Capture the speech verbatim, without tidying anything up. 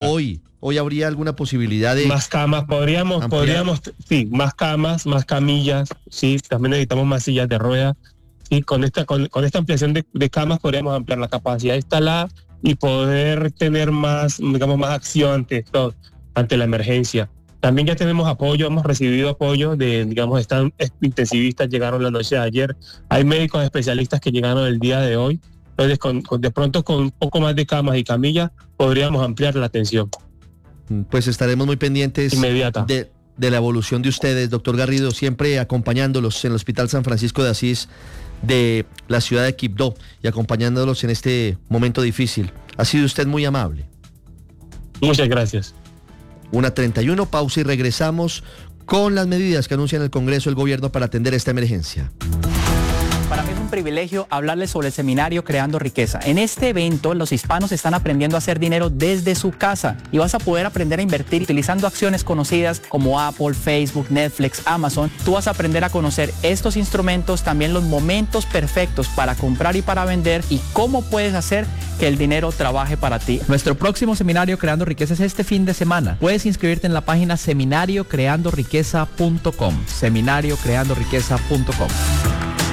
hoy, hoy habría alguna posibilidad de... Más camas, podríamos, ampliar. podríamos, sí, más camas, más camillas, sí, también necesitamos más sillas de ruedas. Sí, con esta, con, con esta ampliación de, de camas podríamos ampliar la capacidad instalada y poder tener más, digamos, más acción ante esto, ante la emergencia. También ya tenemos apoyo, hemos recibido apoyo de, digamos, están intensivistas, llegaron la noche de ayer, hay médicos especialistas que llegaron el día de hoy, entonces con, con, de pronto con un poco más de camas y camillas podríamos ampliar la atención. Pues estaremos muy pendientes Inmediata. de, de la evolución de ustedes, doctor Garrido, siempre acompañándolos en el Hospital San Francisco de Asís de la ciudad de Quibdó y acompañándolos en este momento difícil. Ha sido usted muy amable. Muchas gracias. Una treinta y uno, pausa y regresamos con las medidas que anuncia en el Congreso el gobierno para atender esta emergencia. Para mí es un privilegio hablarles sobre el seminario Creando Riqueza. En este evento, los hispanos están aprendiendo a hacer dinero desde su casa y vas a poder aprender a invertir utilizando acciones conocidas como Apple, Facebook, Netflix, Amazon. Tú vas a aprender a conocer estos instrumentos, también los momentos perfectos para comprar y para vender y cómo puedes hacer que el dinero trabaje para ti. Nuestro próximo seminario Creando Riqueza es este fin de semana. Puedes inscribirte en la página seminario creando riqueza punto com. seminario creando riqueza punto com.